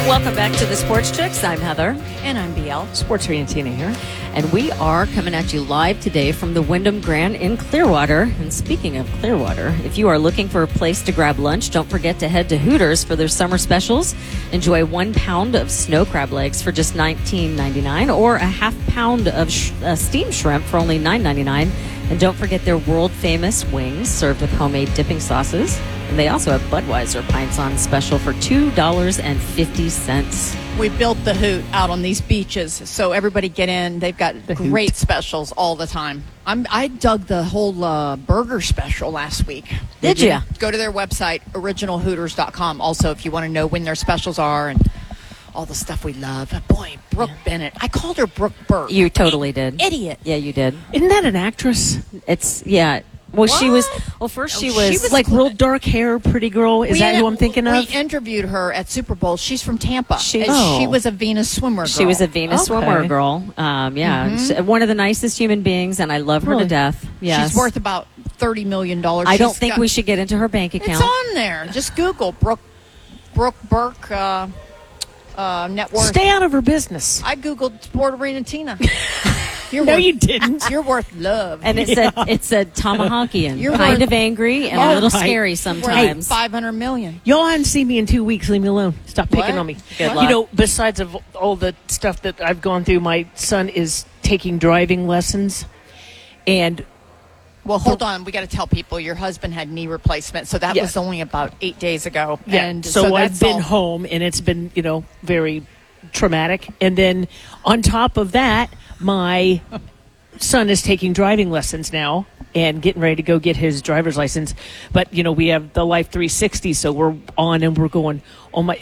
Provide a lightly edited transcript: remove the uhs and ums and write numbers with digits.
Welcome back to the Sports Chicks. I'm Heather. And I'm BL. Sports Radio Tina here. And we are coming at you live today from the Wyndham Grand in Clearwater. And speaking of Clearwater, if you are looking for a place to grab lunch, don't forget to head to Hooters for their summer specials. Enjoy 1 pound of snow crab legs for just $19.99 or a half pound of steamed shrimp for only $9.99. And don't forget their world-famous wings served with homemade dipping sauces. And they also have Budweiser pints on special for $2.50. We built the Hoot out on these beaches, so everybody get in. They've got great specials all the time. I dug the whole burger special last week. Did you? Go to their website, originalhooters.com. Also, if you want to know when their specials are and all the stuff we love. Boy, Brooke Bennett. I called her Brooke Burke. You totally did. Idiot. Yeah, you did. Isn't that an actress? It's, yeah. Well, What? she was Like real dark hair, pretty girl. Is that who I'm thinking of? We interviewed her at Super Bowl. She's from Tampa. She was a Venus swimmer girl. She was a Venus swimmer girl. She's one of the nicest human beings, and I love her to death. Yes. She's worth about $30 million. I don't think we should get into her bank account. It's on there. Just Google Brooke Burke net worth. Stay out of her business. I Googled Sport Arena Tina. You didn't. You're worth love. And it said Tomahawkian. You're kind worth- of angry and a little scary sometimes. $500 million. Y'all haven't seen me in 2 weeks. Leave me alone. Stop picking What? on me. Good You luck. know, besides of all the stuff that I've gone through, my son is taking driving lessons. And Well, hold on. We got to tell people your husband had knee replacement, so that Yeah. was only about 8 days ago. yeah, And so I've that's been all- home, and it's been, very traumatic. And then on top of that, my son is taking driving lessons now and getting ready to go get his driver's license. But, we have the Life 360, so we're on and we're going, oh my,